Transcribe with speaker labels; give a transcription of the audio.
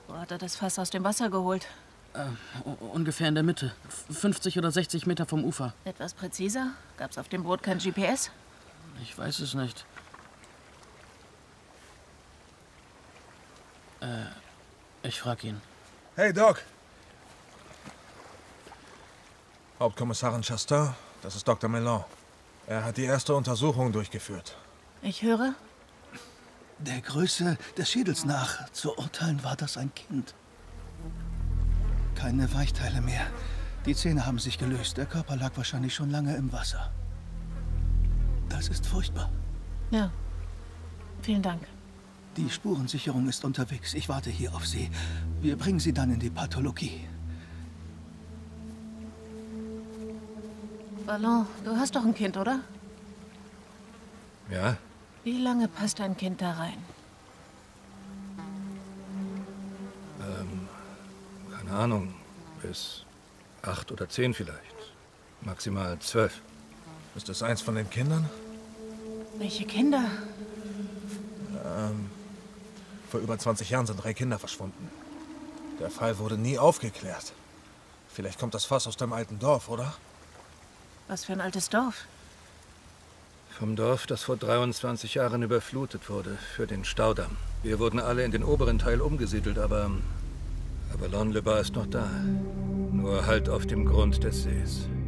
Speaker 1: Wo hat er das Fass aus dem Wasser geholt?
Speaker 2: Ungefähr in der Mitte. 50 oder 60 Meter vom Ufer.
Speaker 1: Etwas präziser? Gab's auf dem Boot kein GPS?
Speaker 2: Ich weiß es nicht. Ich frag ihn.
Speaker 3: Hey, Doc. Hauptkommissarin Chastain, das ist Dr. Mellon. Er hat die erste Untersuchung durchgeführt.
Speaker 1: Ich höre.
Speaker 4: Der Größe des Schädels nach zu urteilen war das ein Kind. Keine Weichteile mehr. Die Zähne haben sich gelöst. Der Körper lag wahrscheinlich schon lange im Wasser. Das ist furchtbar.
Speaker 1: Ja. Vielen Dank.
Speaker 4: Die Spurensicherung ist unterwegs. Ich warte hier auf Sie. Wir bringen Sie dann in die Pathologie.
Speaker 1: Ballon, du hast doch ein Kind, oder?
Speaker 5: Ja?
Speaker 1: Wie lange passt ein Kind da rein?
Speaker 5: Keine Ahnung. Bis 8 oder 10 vielleicht. Maximal 12.
Speaker 3: Ist das eins von den Kindern?
Speaker 1: Welche Kinder?
Speaker 3: Vor über 20 Jahren sind 3 Kinder verschwunden. Der Fall wurde nie aufgeklärt. Vielleicht kommt das Fass aus dem alten Dorf, oder?
Speaker 1: Was für ein altes Dorf?
Speaker 5: Vom Dorf, das vor 23 Jahren überflutet wurde, für den Staudamm. Wir wurden alle in den oberen Teil umgesiedelt, aber Lonleba ist noch da. Nur halt auf dem Grund des Sees.